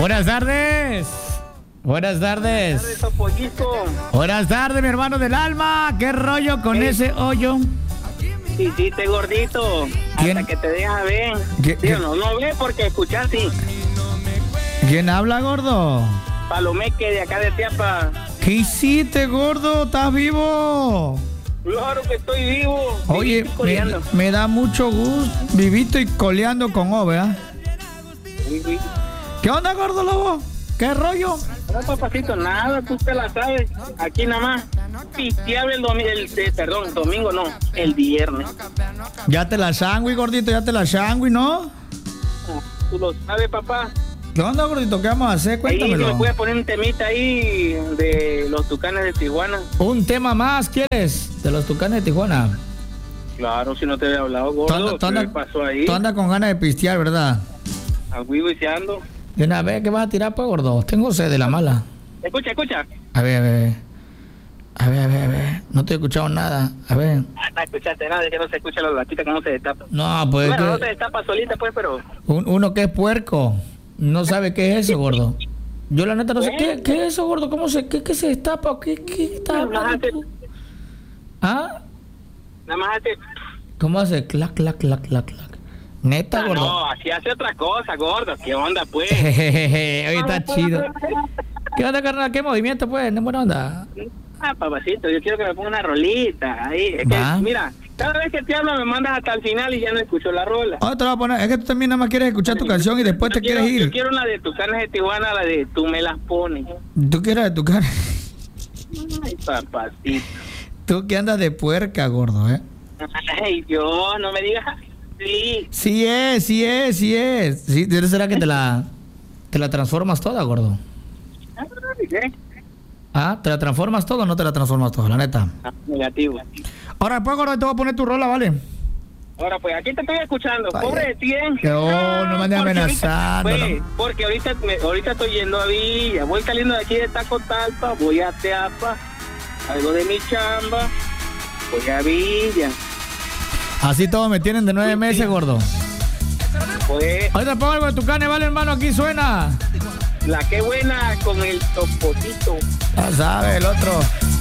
Buenas tardes. Buenas tardes. Buenas tardes, mi hermano del alma. ¿Qué rollo con ese hoyo? Sí, te gordito. ¿Quién? Hasta que te dejas ver. ¿Qué? No ve porque escuchas sí. ¿Quién habla, gordo? Palomeque de acá de Tiapa. ¿Qué hiciste, gordo? ¿Estás vivo? Claro que estoy vivo. Oye, me da mucho gusto. Vivito y coleando con O, ¿verdad? Sí. ¿Qué onda, gordo lobo? ¿Qué rollo? No, papacito, nada, tú te la sabes. Aquí nada más. Pisteable el domingo no, el viernes. Ya te la sangui, gordito, ya te la sangui, ¿no? Tú lo sabes, papá. ¿Qué onda, gordito? ¿Qué vamos a hacer? Ahí Cuéntamelo. me puedes poner un temita ahí de los Tucanes de Tijuana. ¿Un tema más quieres? De los Tucanes de Tijuana. Claro, si no te había hablado, gordo. ¿Qué pasó ahí? Tú andas con ganas de pistear, ¿verdad? Agüiviseando. De una vez, ¿qué vas a tirar, pues, gordo? Tengo sed de la mala. Escucha. A ver. No te he escuchado nada. A ver. No escuchaste nada, es que no se escucha la latita cómo se destapa. No, pues. Bueno, no se destapa solita, pues, pero. Uno que es puerco no sabe qué es eso, gordo. Yo, la neta, no sé qué es eso, gordo. ¿Qué se destapa? ¿Qué está hablando tú? ¿Ah? Nada más hace. ¿Cómo hace? Clac. Neta, gordo. No, así hace otra cosa, gordo. ¿Qué onda, pues? Oye, está chido. ¿Qué onda, carnal? ¿Qué movimiento, pues? ¿No es buena onda? Papacito, yo quiero que me ponga una rolita ahí. Es que, mira, cada vez que te hablo me mandas hasta el final y ya no escucho la rola. te la voy a poner. Es que tú también nada más quieres escuchar tu canción y después te quieres ir. Yo quiero la de Tucanes de Tijuana, la de Tú me las pones. ¿Tú quieres de tu cara? Ay, papacito. Tú que andas de puerca, gordo, ¿eh? Ay, yo, no me digas. Sí. Sí es. Sí, ¿será que te la transformas toda, gordo? ¿Qué? ¿Ah? ¿Te la transformas todo o no te la transformas todo, la neta? Negativo. Ahora después, gordo, te voy a poner tu rola, ¿vale? Ahora, pues, aquí te estoy escuchando. Vaya. Pobre de ti, ¿eh? No me andes amenazando. Porque ahorita estoy yendo a Villa. Voy saliendo de aquí de Taco Talpa, voy a Teapa, algo de mi chamba, voy a Villa. Así todos me tienen de 9 meses, gordo. Pues, Ahorita pongo algo de tu cane, ¿vale, hermano? Aquí suena. la que buena con el topotito. Ya sabes, el otro.